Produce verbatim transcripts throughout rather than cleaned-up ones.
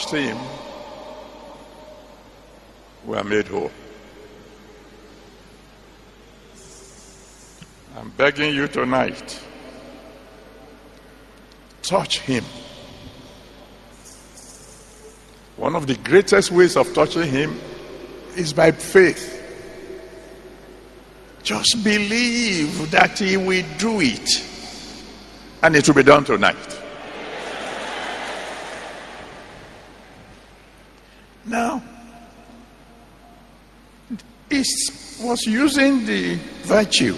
touched him were made whole. I'm begging you tonight, touch him. One of the greatest ways of touching him is by faith. Just believe that he will do it, and it will be done tonight. Now, it was using the virtue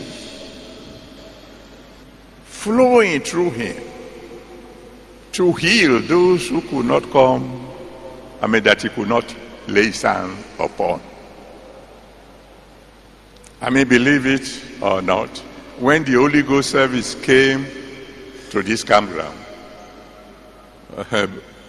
flowing through him to heal those who could not come, I mean, that he could not lay his hand upon. I may believe it or not, when the Holy Ghost service came to this campground, uh,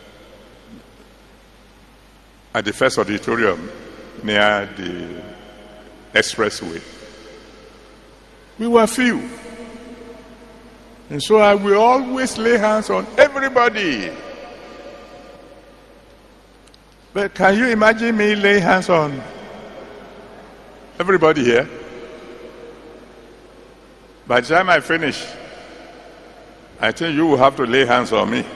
at the first auditorium near the expressway, we were few. And so I will always lay hands on everybody. But can you imagine me lay hands on everybody here? By the time I finish, I think you will have to lay hands on me.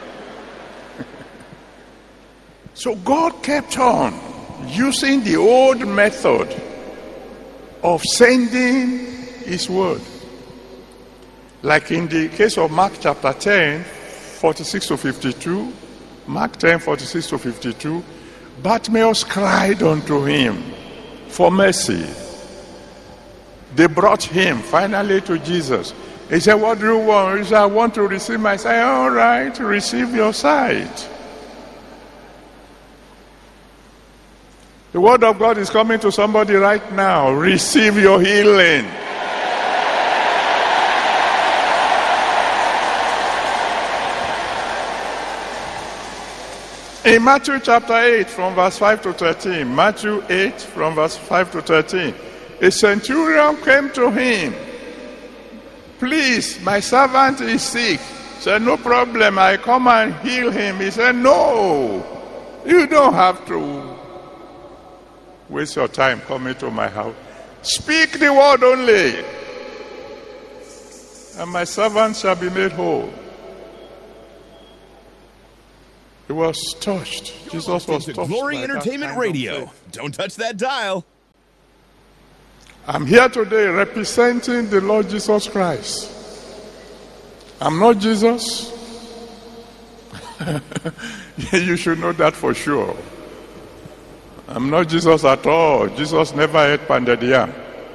So God kept on using the old method of sending his word. Like in the case of Mark chapter ten, forty-six to fifty-two, Mark ten, forty-six to fifty-two, Bartimaeus cried unto him for mercy. They brought him finally to Jesus. He said, what do you want? He said, I want to receive my sight. All right, receive your sight. The word of God is coming to somebody right now. Receive your healing. In Matthew chapter eight from verse five to thirteen, Matthew eight from verse five to thirteen, a centurion came to him. Please, my servant is sick. He said, no problem, I come and heal him. He said, no, you don't have to waste your time coming to my house. Speak the word only, and my servant shall be made whole. He was touched. Jesus was touched. Glory Entertainment Radio. Don't touch that dial. I'm here today representing the Lord Jesus Christ. I'm not Jesus. You should know that for sure. I'm not Jesus at all. Jesus never ate pounded yam.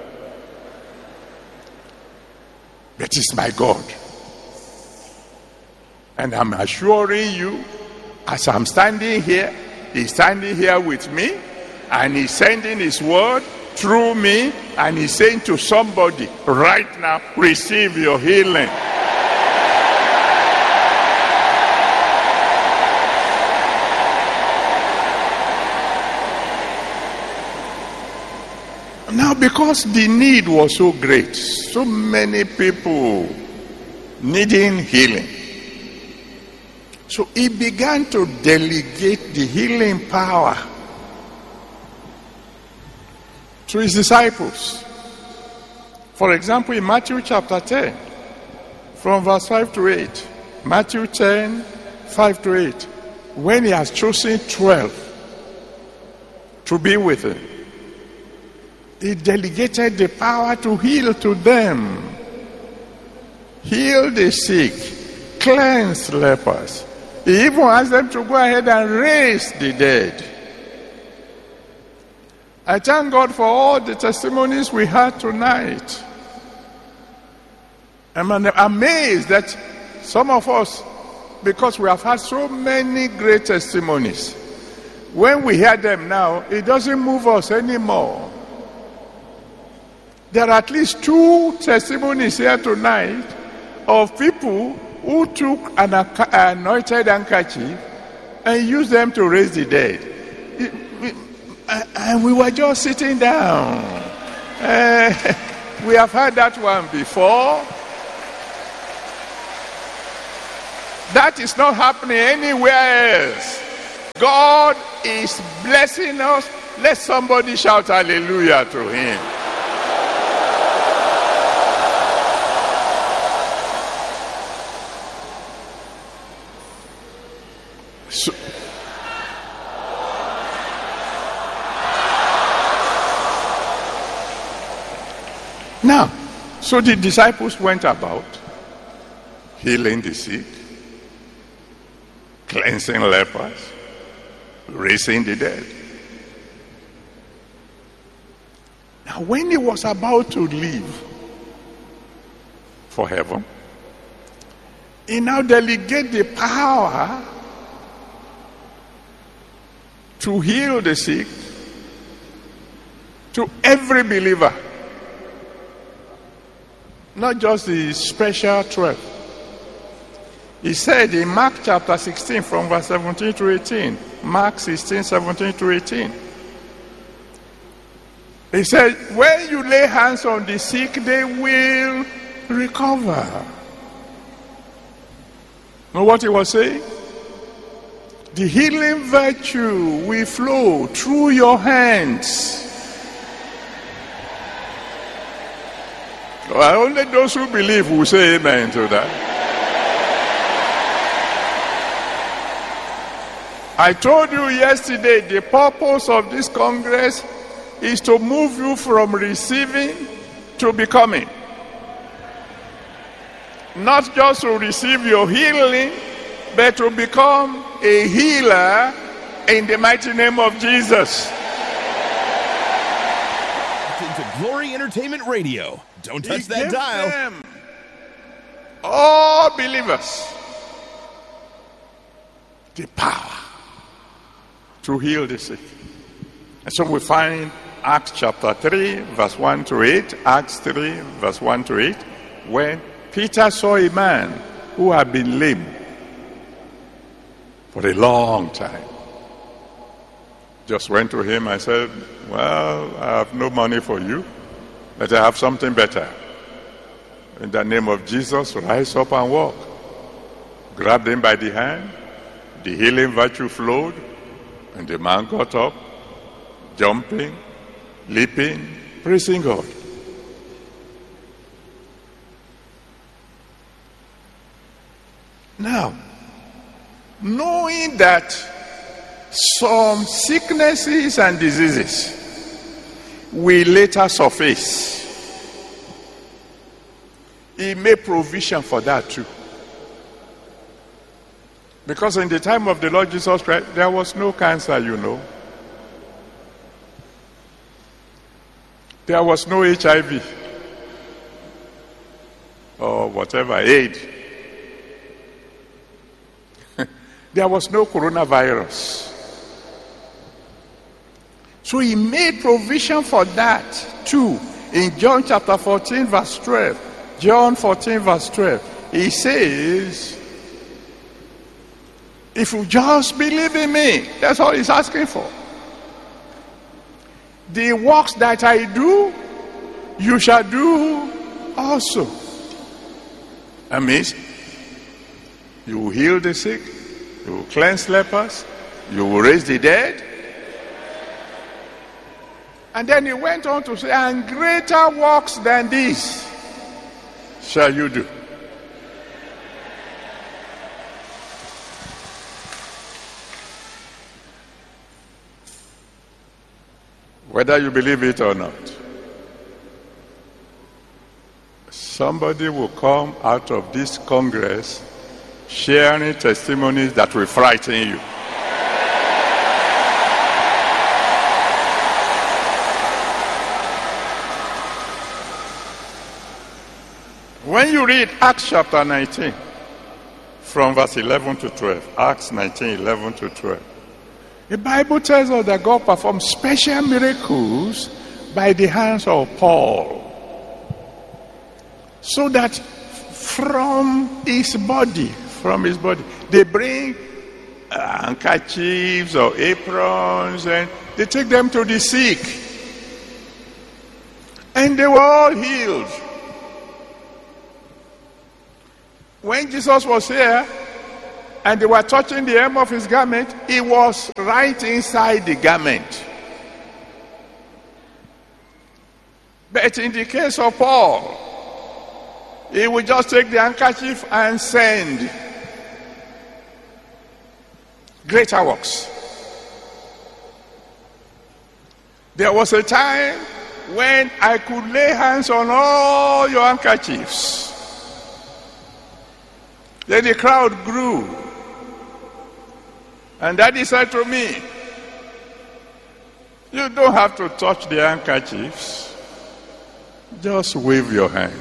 But it's my God. And I'm assuring you, as I'm standing here, he's standing here with me, and he's sending his word through me, and he's saying to somebody right now, receive your healing. Now, because the need was so great, so many people needing healing, so he began to delegate the healing power to his disciples. For example, in Matthew chapter ten, from verse five to eight, Matthew ten, five to eight, when he has chosen twelve to be with him, he delegated the power to heal to them. Heal the sick, cleanse lepers. He even asked them to go ahead and raise the dead. I thank God for all the testimonies we had tonight. I'm amazed that some of us, because we have had so many great testimonies, when we hear them now, it doesn't move us anymore. There are at least two testimonies here tonight of people who took an anointed handkerchief and used them to raise the dead. And we were just sitting down. Uh, we have heard that one before. That is not happening anywhere else. God is blessing us. Let somebody shout hallelujah to him. So, now, so the disciples went about healing the sick, cleansing lepers, raising the dead. Now, when he was about to leave for heaven, he now delegated the power to heal the sick to every believer, not just the special twelve. He said in Mark chapter sixteen from verse seventeen to eighteen, Mark sixteen, seventeen to eighteen, he said, when you lay hands on the sick, they will recover. Know what he was saying? The healing virtue will flow through your hands. Well, only those who believe will say amen to that. I told you yesterday, the purpose of this Congress is to move you from receiving to becoming. Not just to receive your healing, but to become a healer in the mighty name of Jesus. Into Glory Entertainment Radio. Don't touch He that gave dial. them, all believers, the power to heal the sick. And so we find Acts chapter three, verse one to eight, Acts three, verse one to eight, when Peter saw a man who had been lame for a long time. Just went to him and said, well, I have no money for you, but I have something better. In the name of Jesus, rise up and walk. Grabbed him by the hand, the healing virtue flowed, and the man got up, jumping, leaping, praising God. Now, knowing that some sicknesses and diseases will later surface, he made provision for that too. Because in the time of the Lord Jesus Christ, there was no cancer, you know. There was no H I V or whatever, AIDS. There was no coronavirus. So he made provision for that too. In John chapter fourteen, verse twelve. John fourteen, verse twelve. He says, if you just believe in me, that's all he's asking for. The works that I do, you shall do also. That means you will heal the sick, you will cleanse lepers, you will raise the dead. And then he went on to say, and greater works than these shall you do. Whether you believe it or not, somebody will come out of this Congress sharing testimonies that will frighten you. When you read Acts chapter nineteen, from verse eleven to twelve, Acts nineteen, eleven to twelve, the Bible tells us that God performed special miracles by the hands of Paul, so that from his body, from his body, they bring uh, handkerchiefs or aprons and they take them to the sick, and they were all healed. When Jesus was here, and they were touching the hem of his garment, he was right inside the garment. But in the case of Paul, he would just take the handkerchief and send greater works. There was a time when I could lay hands on all your handkerchiefs. Then the crowd grew. And Daddy said to me, you don't have to touch the handkerchiefs. Just wave your hand.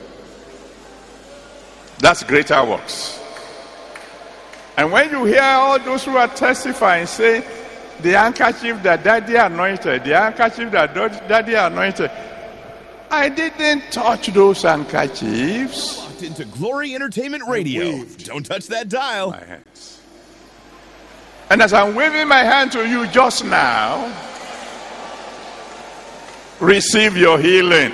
That's greater works. And when you hear all those who are testifying say, the handkerchief that Daddy anointed, the handkerchief that Daddy anointed, I didn't touch those handkerchiefs. Locked into Glory Entertainment Radio. Don't touch that dial. My hands. And as I'm waving my hand to you just now, receive your healing.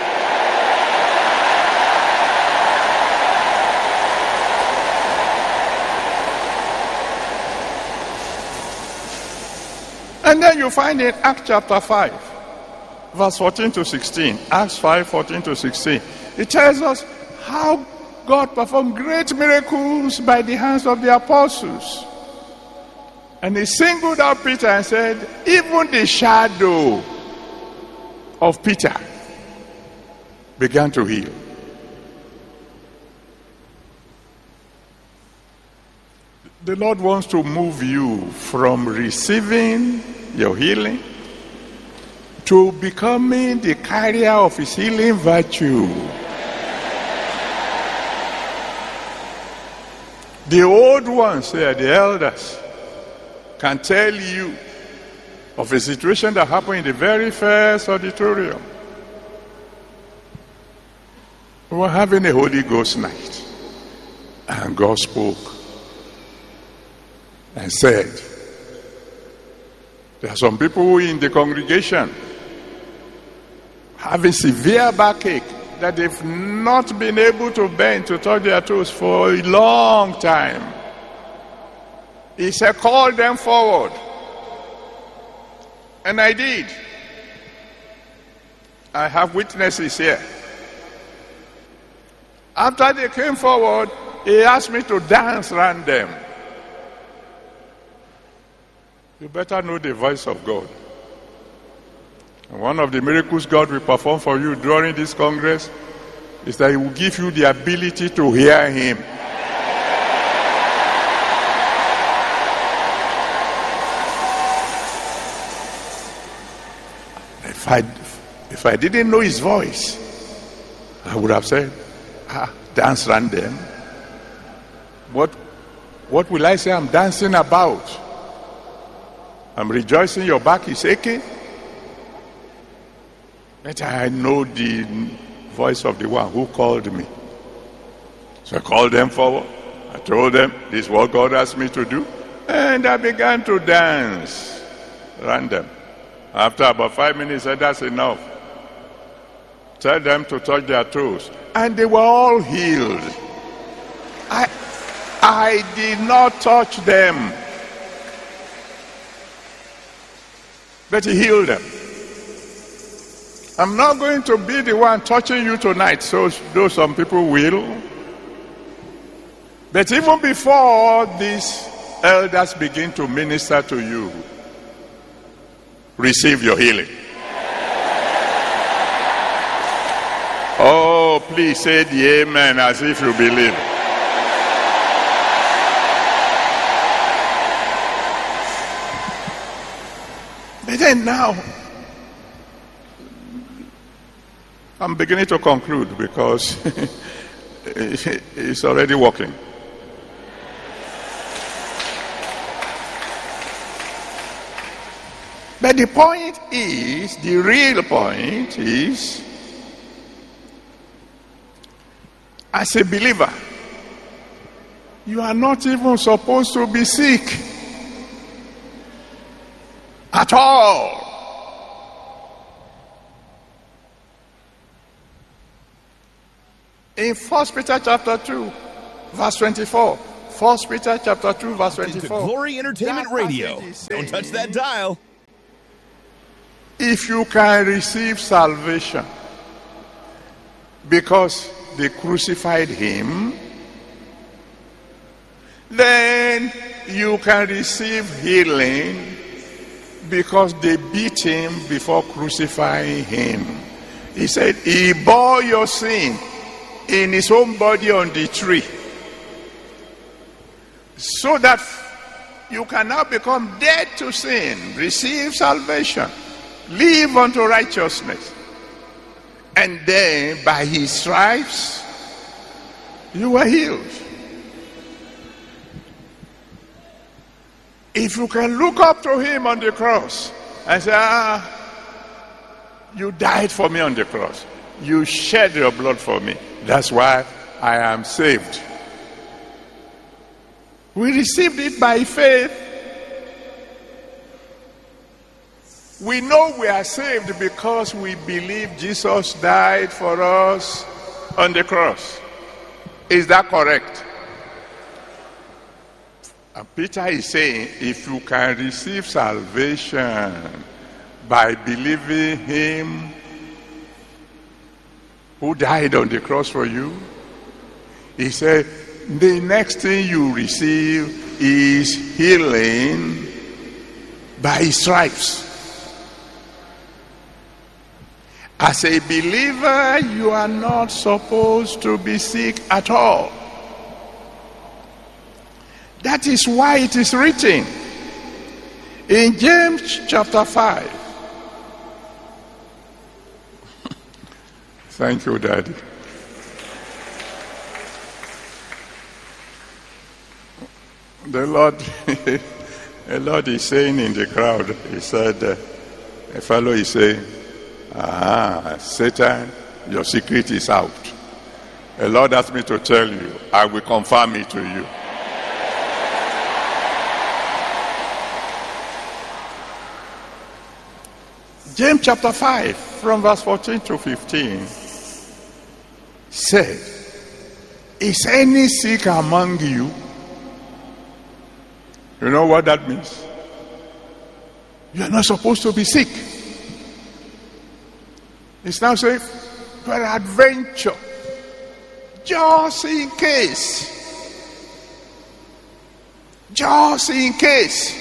And then you find in Acts chapter five, verse fourteen to sixteen. Acts five, fourteen to sixteen. It tells us how God performed great miracles by the hands of the apostles. And he singled out Peter and said, even the shadow of Peter began to heal. The Lord wants to move you from receiving your healing to becoming the carrier of his healing virtue. The old ones there, the elders, can tell you of a situation that happened in the very first auditorium. We were having a Holy Ghost night, and God spoke and said, there are some people in the congregation having severe backache that they've not been able to bend to touch their toes for a long time. He said, call them forward. And I did. I have witnesses here. After they came forward, he asked me to dance around them. You better know the voice of God. And one of the miracles God will perform for you during this congress is that he will give you the ability to hear him. If I, if I didn't know his voice, I would have said, ah, dance around them. What, what will I say I'm dancing about? I'm rejoicing your back is aching. But I know the voice of the one who called me. So I called them forward. I told them, this is what God asked me to do. And I began to dance around them. After about five minutes, I said, that's enough. Tell them to touch their toes. And they were all healed. I, I did not touch them. But he healed them. I'm not going to be the one touching you tonight, so though some people will. But even before these elders begin to minister to you, receive your healing. Oh, please say the amen as if you believe. But then now, I'm beginning to conclude because it's already working. But the point is, the real point is, as a believer, you are not even supposed to be sick at all. In First Peter chapter two, verse twenty-four, First Peter chapter two, verse Into twenty-four. Glory Entertainment That Radio. passage is Don't touch saying, that dial. If you can receive salvation because they crucified him, then you can receive healing because they beat him before crucifying him. He said he bore your sin in his own body on the tree, so that you can now become dead to sin, receive salvation, live unto righteousness, and then by his stripes you were healed. If you can look up to him on the cross and say, ah, you died for me on the cross, you shed your blood for me, that's why I am saved. We received it by faith. We know we are saved because we believe Jesus died for us on the cross. Is that correct? And Peter is saying, if you can receive salvation by believing him who died on the cross for you, he said, the next thing you receive is healing by his stripes. As a believer, you are not supposed to be sick at all. That is why it is written in James chapter five. Thank you, Daddy. The Lord, the Lord is saying in the crowd, he said, uh, a fellow is saying, ah, Satan, your secret is out. The Lord asked me to tell you, I will confirm it to you. James chapter five, from verse fourteen to fifteen, said, is any sick among you? You know what that means? You are not supposed to be sick. It's now saying, peradventure, just in case, just in case.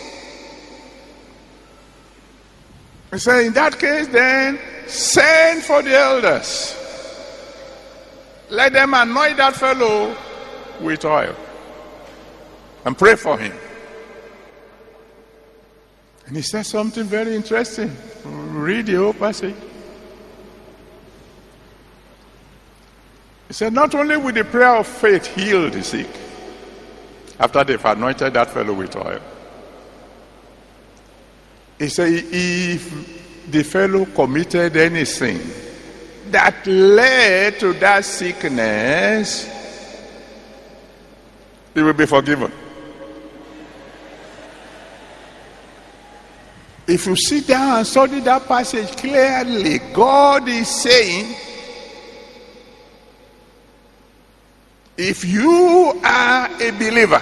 He said, in that case, then, send for the elders. Let them anoint that fellow with oil and pray for him. And he said something very interesting. Read the whole passage. He said, not only will the prayer of faith heal the sick, after they've anointed that fellow with oil, he said, if the fellow committed any sin that led to that sickness, he will be forgiven. If you sit down and study that passage clearly, God is saying, if you are a believer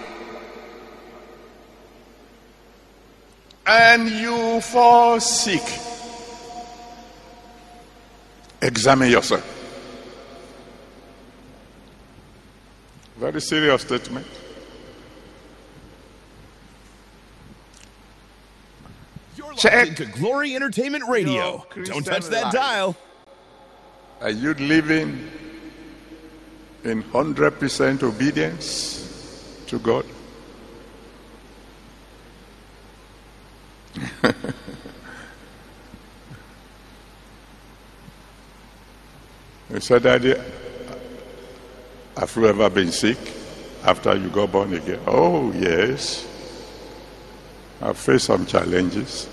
and you fall sick, examine yourself. Very serious statement. You're Check locked into Glory Entertainment Radio. Don't touch that life. dial. Are you living in one hundred percent obedience to God? He said, Daddy, have you ever been sick after you got born again? Oh, yes. I've faced some challenges.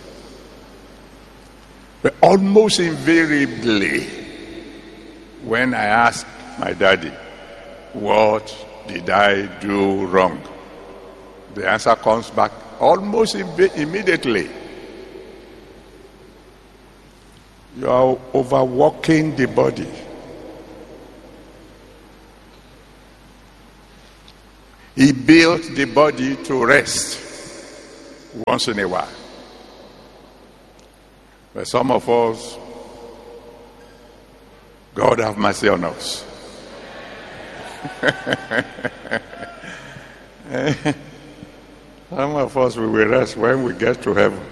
But almost invariably, when I ask my daddy, what did I do wrong? The answer comes back almost im- immediately. You are overworking the body. He built the body to rest once in a while. But some of us, God have mercy on us. Some of us we will rest when we get to heaven.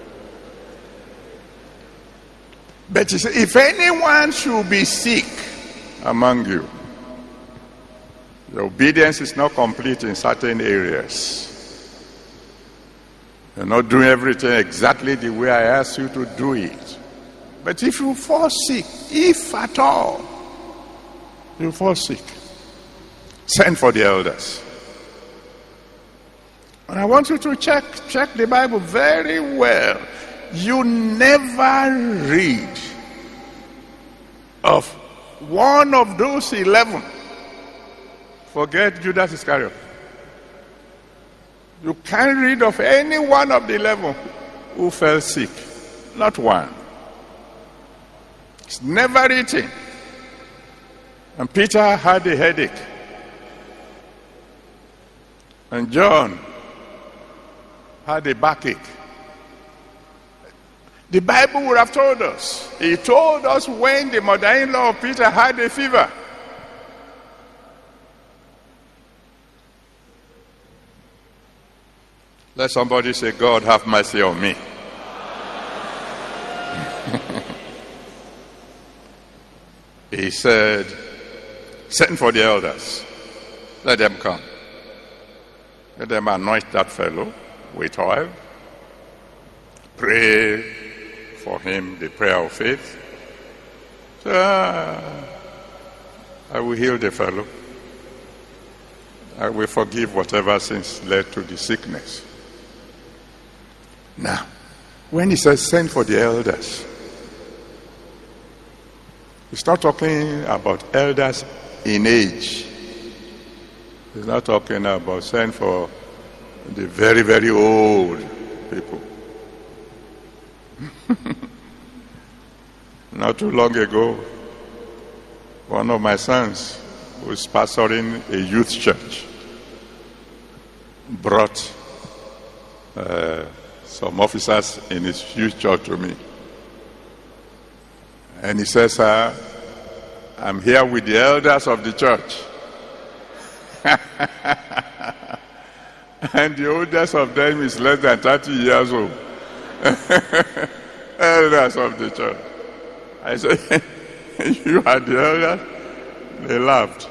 But he said, if anyone should be sick among you, the obedience is not complete in certain areas. You're not doing everything exactly the way I asked you to do it. But if you fall sick, if at all you fall sick, send for the elders. And I want you to check, check the Bible very well. You never read of one of those eleven. Forget Judas Iscariot. You can't read of any one of the eleven who fell sick. Not one. It's never written. And Peter had a headache. And John had a backache. The Bible would have told us. He told us when the mother-in-law of Peter had a fever. Let somebody say, God have mercy on me. He said, send for the elders. Let them come. Let them anoint that fellow with oil. Pray for him the prayer of faith. So, ah, I will heal the fellow. I will forgive whatever sins led to the sickness. Now, when he says send for the elders, he's not talking about elders in age. He's not talking about send for the very, very old people. Not too long ago, one of my sons who was pastoring a youth church brought uh, some officers in his youth church to me. And he says, sir, I'm here with the elders of the church. And the oldest of them is less than thirty years old. Elders of the church. I said, you are the elders? They laughed.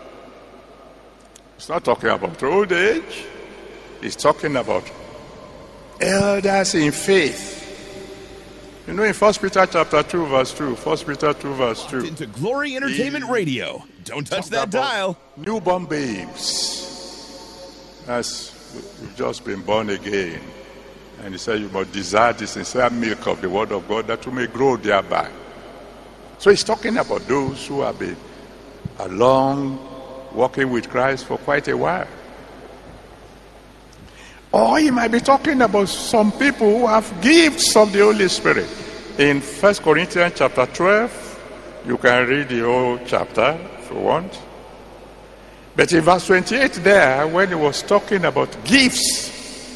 It's not talking about old age. It's talking about elders in faith. You know, in First Peter chapter two, verse two, First Peter two, verse two. Into Glory Entertainment Radio. Don't touch that dial. Newborn babes. As you've just been born again. And he said, you must desire the sincere milk of the word of God that you may grow thereby. So he's talking about those who have been along walking with Christ for quite a while. Or he might be talking about some people who have gifts of the Holy Spirit. In First Corinthians chapter twelve, you can read the whole chapter if you want. But in verse twenty-eight there, when he was talking about gifts,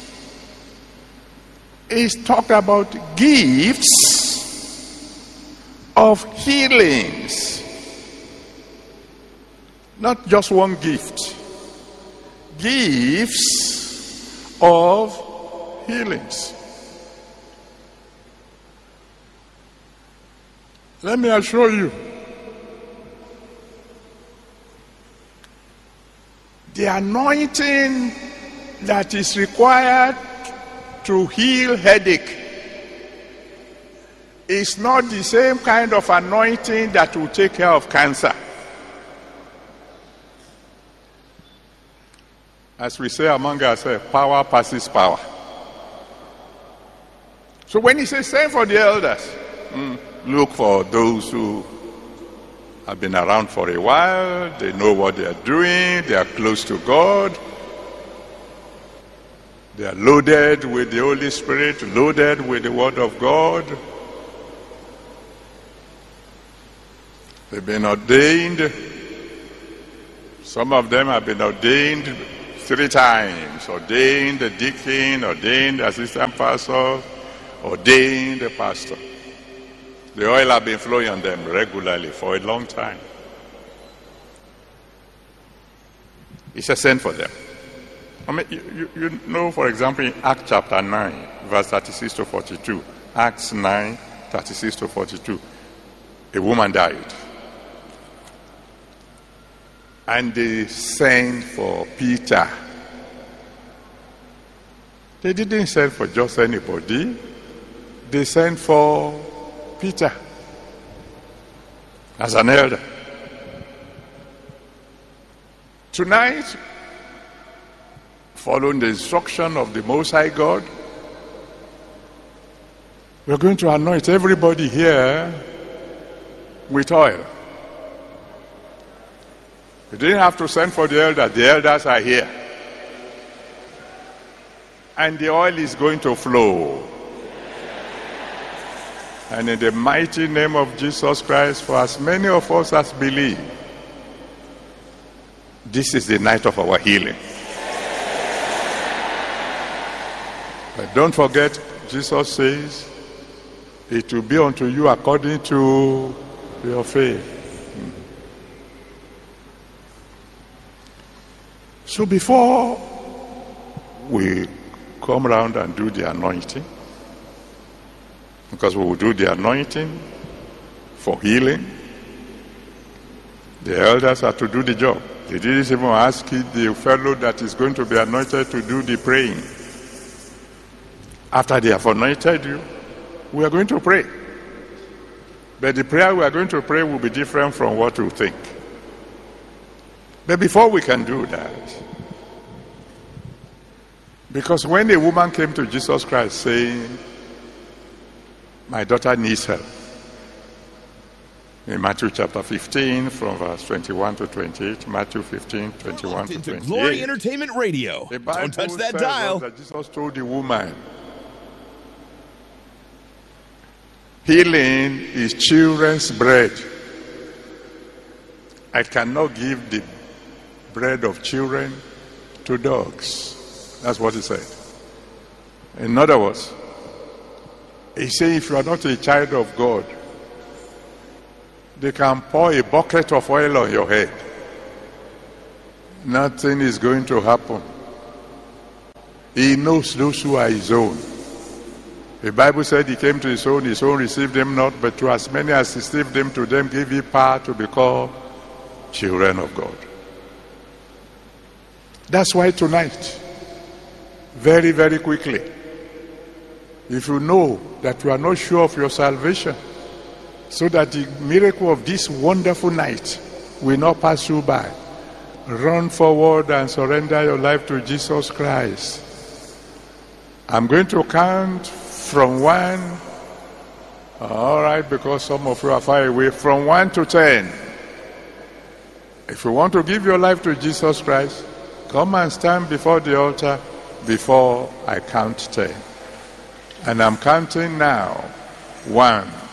he's talking about gifts of healings. Not just one gift. Gifts of healings. Let me assure you, the anointing that is required to heal headache is not the same kind of anointing that will take care of cancer. As we say among ourselves, power passes power. So when he says send for the elders, mm, look for those who have been around for a while, they know what they are doing, they are close to God, they are loaded with the Holy Spirit, loaded with the Word of God. They've been ordained. Some of them have been ordained three times, ordained the deacon, ordained the assistant pastor, ordained the pastor. The oil had been flowing on them regularly for a long time. He said, send for them. I mean, you, you, you know, for example, in Acts chapter nine, verse thirty-six to forty-two, Acts nine, thirty-six to forty-two, a woman died. And they sent for Peter. They didn't send for just anybody. They sent for Peter as an elder. Tonight, following the instruction of the Most High God, we're going to anoint everybody here with oil. You didn't have to send for the elders. The elders are here. And the oil is going to flow. And in the mighty name of Jesus Christ, for as many of us as believe, this is the night of our healing. But don't forget, Jesus says, it will be unto you according to your faith. So before we come around and do the anointing, because we will do the anointing for healing, the elders are to do the job. They didn't even ask the fellow that is going to be anointed to do the praying. After they have anointed you, we are going to pray. But the prayer we are going to pray will be different from what you think. But before we can do that, because when a woman came to Jesus Christ saying, my daughter needs help, in Matthew chapter fifteen, from verse twenty-one to twenty-eight, Matthew fifteen, twenty-one to twenty-eight. Glory Entertainment Radio. The Bible Don't touch that says dial. that Jesus told the woman, healing is children's bread. I cannot give the bread of children to dogs. That's what he said. In other words, he said, if you are not a child of God, they can pour a bucket of oil on your head. Nothing is going to happen. He knows those who are his own. The Bible said he came to his own, his own received him not, but to as many as received him, to them gave he power to be called children of God. That's why tonight, very, very quickly, if you know that you are not sure of your salvation, so that the miracle of this wonderful night will not pass you by, run forward and surrender your life to Jesus Christ. I'm going to count from one, all right, because some of you are far away, from one to ten. If you want to give your life to Jesus Christ, come and stand before the altar before I count ten. And I'm counting now. One.